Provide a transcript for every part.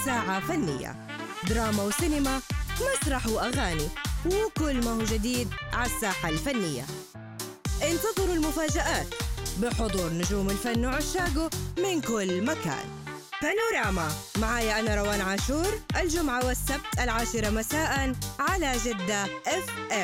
ساعة فنية، دراما وسينما، مسرح وأغاني، وكل ما هو جديد على الساحة الفنية. انتظروا المفاجآت بحضور نجوم الفن وعشاقه من كل مكان. بانوراما معايا أنا روان عاشور، الجمعة والسبت 10 مساء على جدة FM.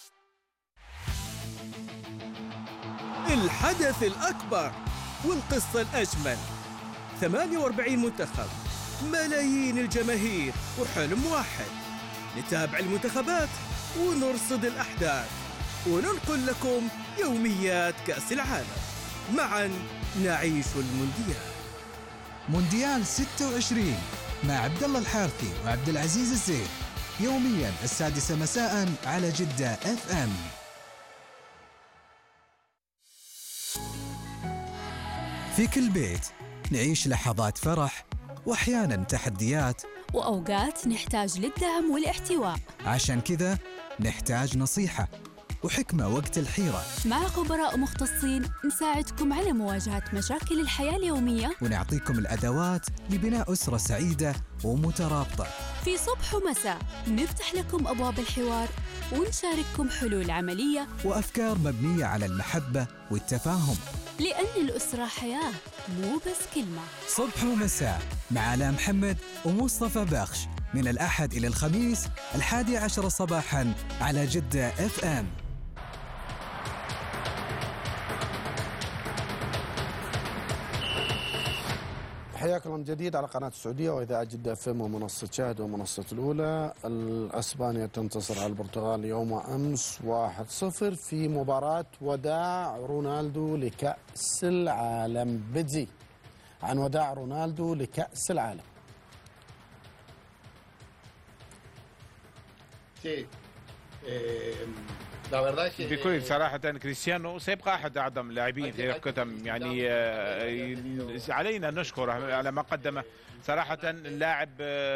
الحدث الأكبر والقصة الأجمل، 48 منتخب، ملايين الجماهير وحلم واحد. نتابع المنتخبات ونرصد الأحداث وننقل لكم يوميات كأس العالم. معا نعيش المونديال. مونديال 26 مع عبد الله الحارثي وعبد العزيز الزين، يوميا 6 مساء على جدة FM. في كل بيت نعيش لحظات فرح وأحيانا تحديات، وأوقات نحتاج للدعم والاحتواء. عشان كذا نحتاج نصيحة وحكمة وقت الحيرة، مع خبراء مختصين نساعدكم على مواجهة مشاكل الحياة اليومية، ونعطيكم الأدوات لبناء أسرة سعيدة ومترابطة. في صبح ومساء نفتح لكم أبواب الحوار ونشارككم حلول عملية وأفكار مبنية على المحبة والتفاهم، لأن الأسرة حياة مو بس كلمة. صبح ومساء مع آلاء محمد ومصطفى بخش، من الأحد إلى الخميس 11 صباحا على جدة FM. حياكم من جديد على قناة السعودية وإذاعة جدة FM ومنصة شاهد ومنصة الأولى. الأسبانيا تنتصر على البرتغال يوم أمس 1-0 في مباراة وداع رونالدو لكأس العالم. بدي عن وداع رونالدو لكأس العالم. بكل صراحة كريستيانو سيبقى أحد أعظم اللاعبين في القدم، يعني علينا نشكره على ما قدمه. صراحة اللاعب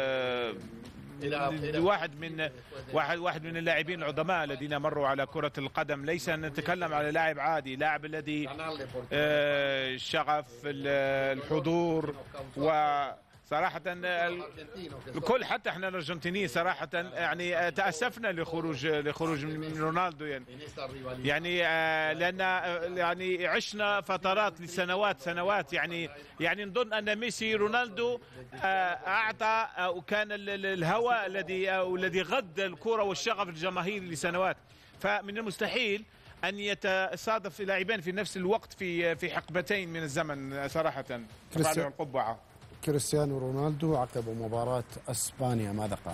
واحد من اللاعبين العظماء الذين مروا على كرة القدم. ليس نتكلم على لاعب عادي، لاعب الذي شغف الحضور، وصراحة الكل حتى احنا الارجنتينيين صراحة يعني تأسفنا لخروج من رونالدو، يعني لأن يعني عشنا فترات لسنوات يعني نظن أن ميسي رونالدو أعطى وكان الهوى الذي غذى الكرة والشغف الجماهيري لسنوات. فمن المستحيل أن يتصادف لاعبين في نفس الوقت في حقبتين من الزمن صراحة. القبعة كريستيانو رونالدو عقب مباراة اسبانيا ماذا قال؟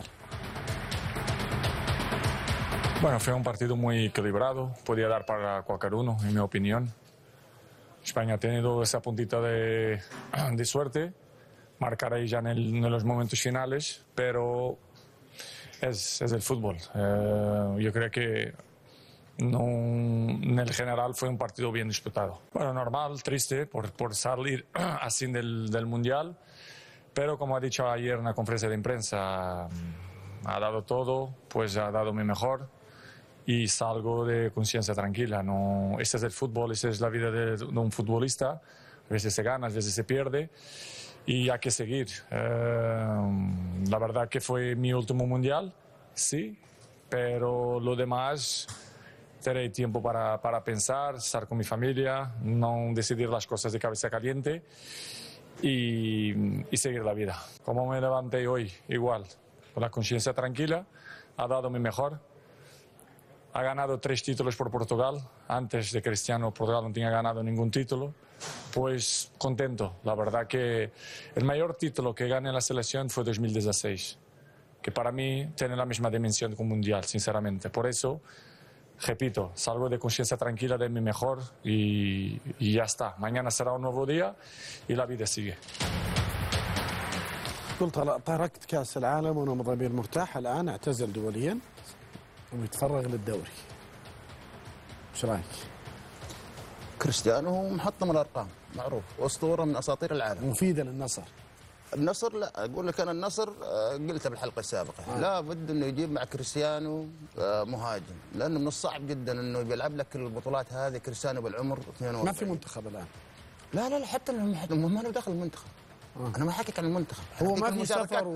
Bueno, fue un partido muy equilibrado, podía dar para cualquier uno, en mi opinión. España ha tenido esa puntita de suerte, marcar ahí ya en los momentos finales, pero es el fútbol. Yo creo que no, en el general fue un partido bien disputado. Bueno, normal, triste por salir así del Mundial, pero como ha dicho ayer en la conferencia de prensa, ha dado todo, pues ha dado mi mejor y salgo de conciencia tranquila. No, este es el fútbol, esta es la vida de un futbolista. A veces se gana, a veces se pierde y hay que seguir. La verdad que fue mi último Mundial, sí, pero lo demás tener tiempo para pensar, estar con mi familia, no decidir las cosas de cabeza caliente y seguir la vida. Como me levanté hoy, igual, con la conciencia tranquila, ha dado mi mejor. Ha ganado 3 títulos por Portugal. Antes de Cristiano, Portugal no tenía ganado ningún título. Pues contento. La verdad que el mayor título que gané en la selección fue 2016, que para mí tiene la misma dimensión que un mundial, sinceramente. Por eso, repito, salgo de conciencia tranquila de mi mejor y ya está. Mañana será un nuevo día y la vida sigue. قلت تركت كأس العالم وأنا ضمير مرتاح، الآن اعتزل دوليا ويتفرغ للدوري. ايش رايك؟ كريستيانو محطم الارقام، معروف، اسطوره من اساطير العالم. مفيده للنصر. النصر لا اقول لك انا النصر قلتها بالحلقه السابقه، لا بد انه يجيب مع كريستيانو مهاجم، لانه من الصعب جدا انه بيلعب لك البطولات هذه كريستيانو بالعمر 42. ما في منتخب الان. لا حتى ما له دخل المنتخب. انا ما حكيت عن المنتخب، هو ما في سفر